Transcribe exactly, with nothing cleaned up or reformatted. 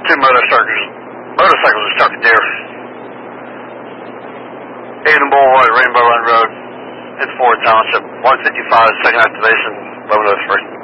two motorcycles, motorcycles are stuck in deer. Aiden Boulevard, Rainbow Run Road, it's Ford Township, one fifty-five, second activation, eleven oh three.